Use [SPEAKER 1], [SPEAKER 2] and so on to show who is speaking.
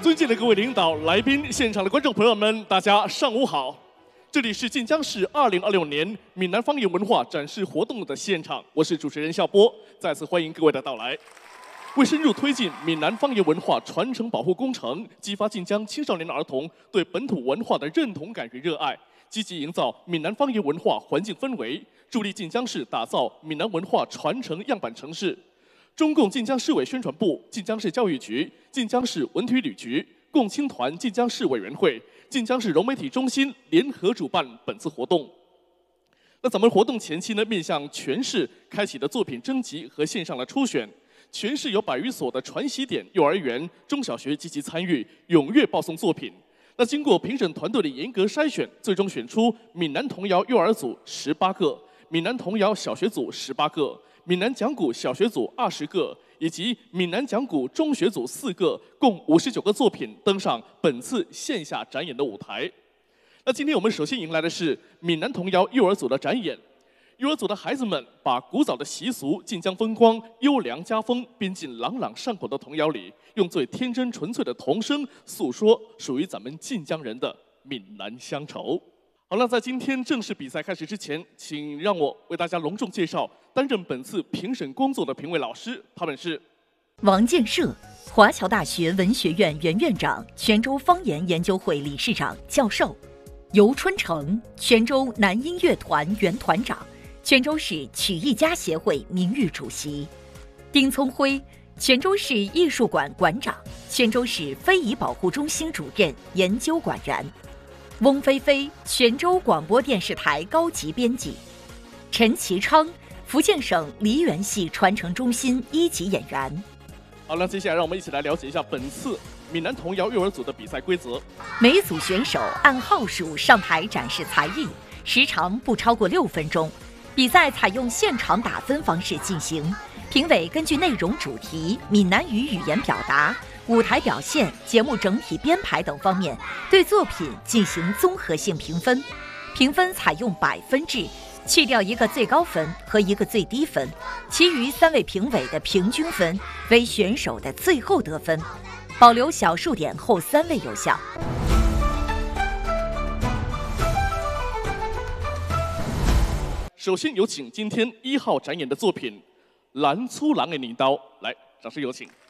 [SPEAKER 1] 尊敬的各位领导、来宾、现场的观众朋友们，大家上午好！这里是晋江市2026年闽南方言文化展示活动的现场，我是主持人夏波，再次欢迎各位的到来。为深入推进闽南方言文化传承保护工程，激发晋江青少年儿童对本土文化的认同感与热爱，积极营造闽南方言文化环境氛围，助力晋江市打造闽南文化传承样板城市。中共晋江市委宣传部、晋江市教育局、晋江市文体旅局、共青团晋江市委员会、晋江市融媒体中心联合主办本次活动。那咱们活动前期呢，面向全市开启的作品征集和线上的初选，全市有100余所的传习点幼儿园、中小学积极参与，踊跃报送作品。那经过评审团队的严格筛选，最终选出闽南童谣幼儿组18个、闽南童谣小学组18个。闽南讲古小学组20个，以及闽南讲古中学组4个，共59个作品登上本次线下展演的舞台。那今天我们首先迎来的是闽南童谣幼儿组的展演。幼儿组的孩子们把古早的习俗、晋江风光、优良家风编进朗朗上口的童谣里，用最天真纯粹的童声诉说属于咱们晋江人的闽南乡愁。好了，在今天正式比赛开始之前，请让我为大家隆重介绍担任本次评审工作的评委老师，他们是
[SPEAKER 2] 王建设，华侨大学文学院原院长、泉州方言研究会理事长、教授；游春成，泉州南音乐团原团长，泉州市曲艺家协会名誉主席；丁聪辉，泉州市艺术馆馆长，泉州市非遗保护中心主任、研究馆员；翁菲菲，泉州广播电视台高级编辑；陈其昌，福建省梨园戏传承中心1级演员。
[SPEAKER 1] 好了，接下来让我们一起来了解一下本次闽南童谣幼儿组的比赛规则。
[SPEAKER 2] 每组选手按号数上台展示才艺，时长不超过6分钟。比赛采用现场打分方式进行，评委根据内容主题、闽南语语言表达、舞台表现、节目整体编排等方面，对作品进行综合性评分。评分采用100分制，去掉1个最高分和1个最低分，其余3位评委的平均分为选手的最后得分，保留小数点后3位有效。
[SPEAKER 1] 首先有请今天1号展演的作品《蓝粗郎的领刀》，来，掌声有请。